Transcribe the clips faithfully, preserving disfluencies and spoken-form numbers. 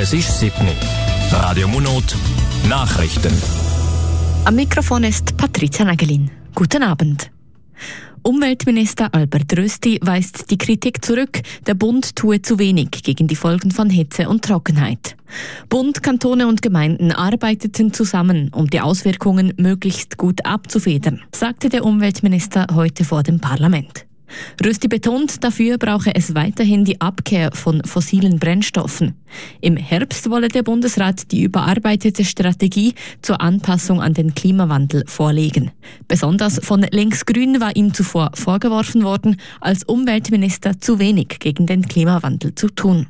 Es ist sieben Uhr. Radio Munot, Nachrichten. Am Mikrofon ist Patricia Nagelin. Guten Abend. Umweltminister Albert Rösti weist die Kritik zurück, der Bund tue zu wenig gegen die Folgen von Hitze und Trockenheit. Bund, Kantone und Gemeinden arbeiteten zusammen, um die Auswirkungen möglichst gut abzufedern, sagte der Umweltminister heute vor dem Parlament. Rösti betont, dafür brauche es weiterhin die Abkehr von fossilen Brennstoffen. Im Herbst wolle der Bundesrat die überarbeitete Strategie zur Anpassung an den Klimawandel vorlegen. Besonders von Linksgrün war ihm zuvor vorgeworfen worden, als Umweltminister zu wenig gegen den Klimawandel zu tun.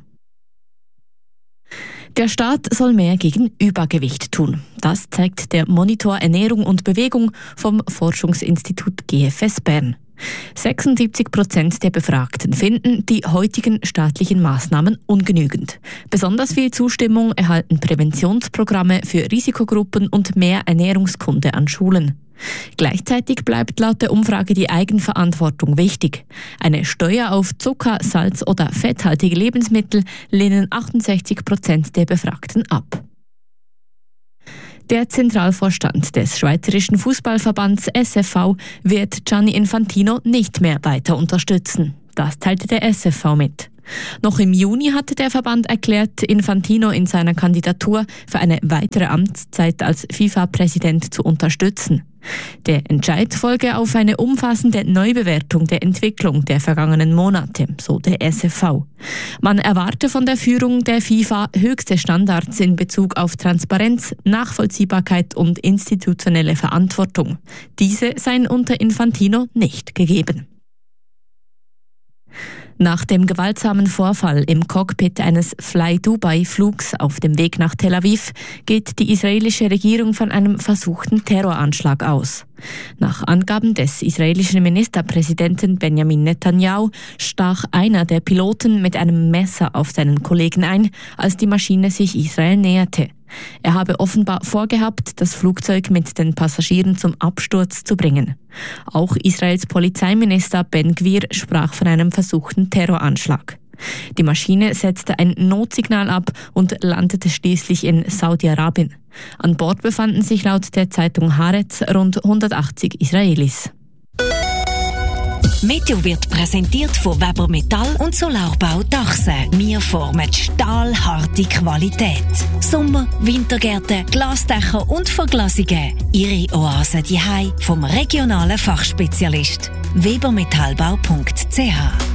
Der Staat soll mehr gegen Übergewicht tun. Das zeigt der Monitor Ernährung und Bewegung vom Forschungsinstitut G F S Bern. sechsundsiebzig Prozent der Befragten finden die heutigen staatlichen Maßnahmen ungenügend. Besonders viel Zustimmung erhalten Präventionsprogramme für Risikogruppen und mehr Ernährungskunde an Schulen. Gleichzeitig bleibt laut der Umfrage die Eigenverantwortung wichtig. Eine Steuer auf Zucker, Salz oder fetthaltige Lebensmittel lehnen achtundsechzig Prozent der Befragten ab. Der Zentralvorstand des Schweizerischen Fußballverbands S F V wird Gianni Infantino nicht mehr weiter unterstützen. Das teilte der S F V mit. Noch im Juni hatte der Verband erklärt, Infantino in seiner Kandidatur für eine weitere Amtszeit als FIFA-Präsident zu unterstützen. Der Entscheid folge auf eine umfassende Neubewertung der Entwicklung der vergangenen Monate, so der S F V. Man erwarte von der Führung der FIFA höchste Standards in Bezug auf Transparenz, Nachvollziehbarkeit und institutionelle Verantwortung. Diese seien unter Infantino nicht gegeben. Nach dem gewaltsamen Vorfall im Cockpit eines Fly-Dubai-Flugs auf dem Weg nach Tel Aviv geht die israelische Regierung von einem versuchten Terroranschlag aus. Nach Angaben des israelischen Ministerpräsidenten Benjamin Netanyahu stach einer der Piloten mit einem Messer auf seinen Kollegen ein, als die Maschine sich Israel näherte. Er habe offenbar vorgehabt, das Flugzeug mit den Passagieren zum Absturz zu bringen. Auch Israels Polizeiminister Ben Gvir sprach von einem versuchten Terroranschlag. Die Maschine setzte ein Notsignal ab und landete schließlich in Saudi-Arabien. An Bord befanden sich laut der Zeitung Haaretz rund hundertachtzig Israelis. Meteo wird präsentiert von Weber Metall und Solarbau Dachse. Wir formen stahlharte Qualität. Sommer-, Wintergärten, Glasdächer und Verglasungen. Ihre Oase die Hai vom regionalen Fachspezialist weber metallbau punkt c h.